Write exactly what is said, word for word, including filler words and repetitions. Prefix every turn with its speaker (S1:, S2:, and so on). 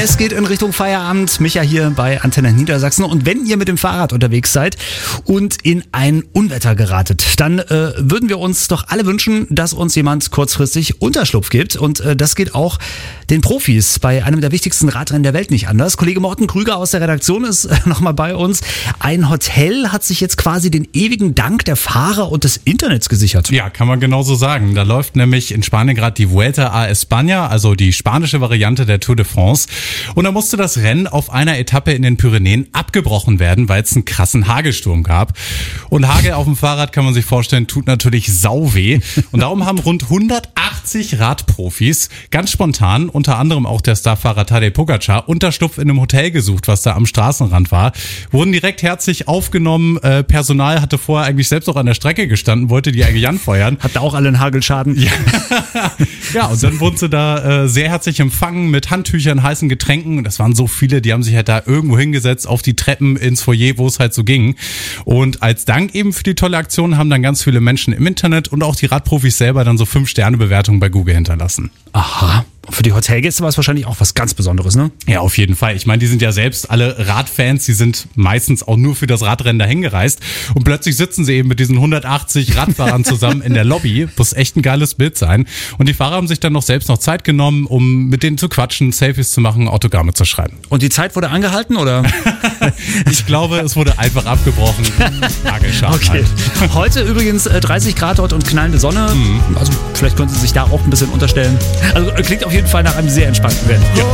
S1: Es geht in Richtung Feierabend. Micha hier bei Antenne Niedersachsen. Und wenn ihr mit dem Fahrrad unterwegs seid und in ein Unwetter geratet, dann äh, würden wir uns doch alle wünschen, dass uns jemand kurzfristig Unterschlupf gibt. Und äh, das geht auch den Profis bei einem der wichtigsten Radrennen der Welt nicht anders. Kollege Morten Krüger aus der Redaktion ist äh, nochmal bei uns. Ein Hotel hat sich jetzt quasi den ewigen Dank der Fahrer und des Internets gesichert.
S2: Ja, kann man genauso sagen. Da läuft nämlich in Spanien gerade die Vuelta a España, also die spanische Variante der Tour de France. Und da musste das Rennen auf einer Etappe in den Pyrenäen abgebrochen werden, weil es einen krassen Hagelsturm gab. Und Hagel auf dem Fahrrad, kann man sich vorstellen, tut natürlich sau weh. Und darum haben rund hundertachtzig Radprofis ganz spontan, unter anderem auch der Starfahrer Tadej Pogačar, Unterschlupf in einem Hotel gesucht, was da am Straßenrand war. Wurden direkt herzlich aufgenommen. Äh, Personal hatte vorher eigentlich selbst auch an der Strecke gestanden, wollte die eigentlich anfeuern.
S1: Habt ihr auch alle einen Hagelschaden?
S2: Ja, ja, und dann wurden sie da äh, sehr herzlich empfangen mit Handtüchern, heißen Getränken. Und das waren so viele, die haben sich halt da irgendwo hingesetzt auf die Treppen ins Foyer, wo es halt so ging. Und als Dank eben für die tolle Aktion haben dann ganz viele Menschen im Internet und auch die Radprofis selber dann so fünf Sterne Bewertungen bei Google hinterlassen.
S1: Aha. Für die Hotelgäste war es wahrscheinlich auch was ganz Besonderes, ne?
S2: Ja, auf jeden Fall. Ich meine, die sind ja selbst alle Radfans, die sind meistens auch nur für das Radrennen dahin gereist und plötzlich sitzen sie eben mit diesen hundertachtzig Radfahrern zusammen in der Lobby. Muss echt ein geiles Bild sein. Und die Fahrer haben sich dann noch selbst noch Zeit genommen, um mit denen zu quatschen, Selfies zu machen, Autogramme zu schreiben.
S1: Und die Zeit wurde angehalten, oder?
S2: Ich glaube, es wurde einfach abgebrochen. Hagelschaden
S1: Okay.
S2: halt.
S1: Heute übrigens äh, dreißig Grad dort und knallende Sonne. Mhm. Also vielleicht können Sie sich da auch ein bisschen unterstellen. Also klingt auf jeden Fall nach einem sehr entspannten Rennen. Ja.